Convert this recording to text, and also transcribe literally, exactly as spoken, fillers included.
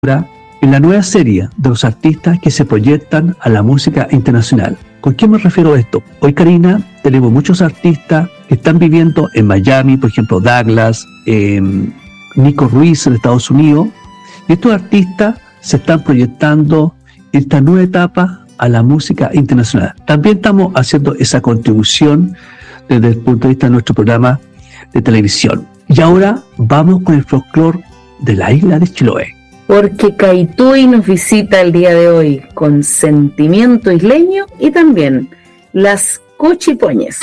en la nueva serie de los artistas que se proyectan a la música internacional. ¿Con qué me refiero a esto? Hoy, Karina, tenemos muchos artistas que están viviendo en Miami, por ejemplo, Douglas, eh, Nico Ruiz en Estados Unidos, y estos artistas se están proyectando en esta nueva etapa a la música internacional. También estamos haciendo esa contribución desde el punto de vista de nuestro programa de televisión. Y ahora vamos con el folclore de la isla de Chiloé. Porque Caituy nos visita el día de hoy con sentimiento isleño y también las cochipoñes.